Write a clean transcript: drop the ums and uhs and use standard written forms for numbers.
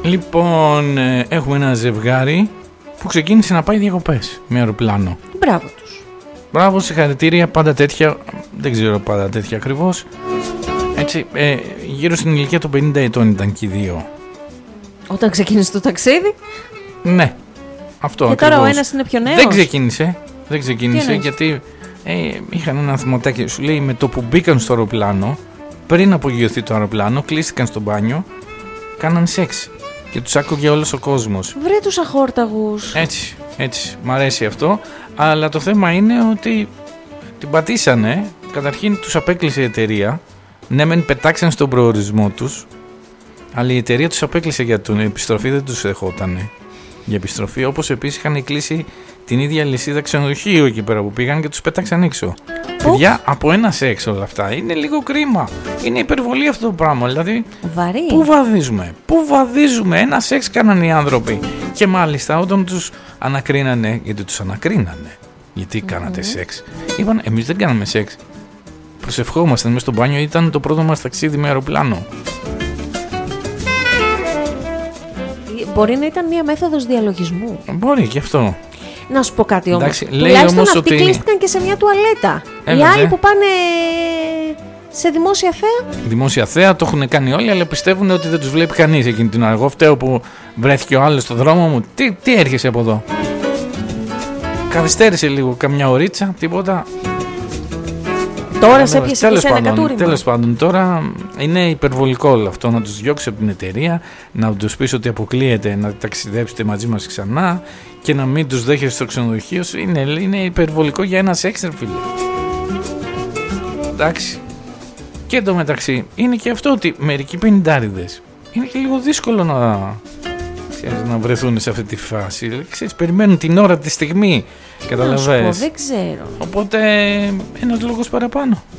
Λοιπόν, έχουμε ένα ζευγάρι που ξεκίνησε να πάει διακοπές με αεροπλάνο. Μπράβο τους. Μπράβο, συγχαρητήρια, πάντα τέτοια. Δεν ξέρω πάντα τέτοια ακριβώς. Έτσι, γύρω στην ηλικία των 50 ετών ήταν και οι δύο. Όταν ξεκίνησε το ταξίδι. Ναι, αυτό και ακριβώς. Τώρα ο ένας είναι πιο νέος. Δεν ξεκίνησε γιατί είχαν ένα θυμωτάκι. Σου λέει με το που μπήκαν στο αεροπλάνο, πριν απογειωθεί το αεροπλάνο, κλείστηκαν στο μπάνιο, κάναν σεξ και τους άκουγε όλος ο κόσμος. Βρε τους αχόρταγους. Έτσι, μ' αρέσει αυτό. Αλλά το θέμα είναι ότι την πατήσανε. Καταρχήν τους απέκλεισε η εταιρεία. Ναι, μεν πετάξαν στον προορισμό τους, αλλά η εταιρεία τους απέκλεισε για την επιστροφή, δεν τους δεχότανε για επιστροφή. Όπως επίσης είχαν κλείσει την ίδια λυσίδα ξενοδοχείου εκεί πέρα που πήγαν και τους πέταξαν έξω. Παιδιά, από ένα σεξ όλα αυτά είναι λίγο κρίμα. Είναι υπερβολή αυτό το πράγμα. Δηλαδή, βαρύ. Πού βαδίζουμε, ένα σεξ κάνανε οι άνθρωποι. Και μάλιστα όταν τους ανακρίνανε, γιατί τους ανακρίνανε, γιατί κάνατε σεξ, είπαν εμείς δεν κάναμε σεξ. Προσευχόμασταν μέσα στο μπάνιο, ήταν το πρώτο μας ταξίδι με αεροπλάνο. Μπορεί να ήταν μια μέθοδος διαλογισμού. Μπορεί και αυτό. Να σου πω κάτι όμως. Εντάξει, τουλάχιστον αυτοί κλείστηκαν και σε μια τουαλέτα. Οι άλλοι που πάνε σε δημόσια θέα. Δημόσια θέα το έχουν κάνει όλοι, αλλά πιστεύουν ότι δεν τους βλέπει κανείς εκείνη την ώρα. Εγώ φταίω που βρέθηκε ο άλλος στο δρόμο μου. Τι έρχεσαι από εδώ? Καθυστέρησε λίγο, καμιά ωρίτσα, τίποτα. Τώρα σε έπιασε και σε ένα κατούριμα. Τέλος πάντων, τώρα είναι υπερβολικό όλο αυτό. Να τους διώξει από την εταιρεία, να τους πεις ότι αποκλείεται να ταξιδέψετε μαζί μας ξανά και να μην τους δέχεσαι στο ξενοδοχείο σου. Είναι υπερβολικό για ένα σεξ, φίλε. Εντάξει. Και εντωμεταξύ είναι και αυτό ότι μερικοί πενηντάριδες είναι και λίγο δύσκολο να βρεθούν σε αυτή τη φάση. Ξέρεις, περιμένουν την ώρα, τη στιγμή. Καταλαβαίνεις. Δεν ξέρω. Οπότε ένας λόγος παραπάνω.